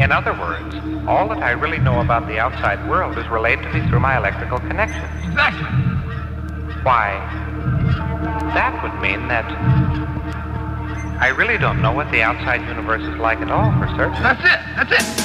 In other words, all that I really know about the outside world is relayed to me through my electrical connections. Exactly. Why, that would mean that I really don't know what the outside universe is like at all, for certain. That's it.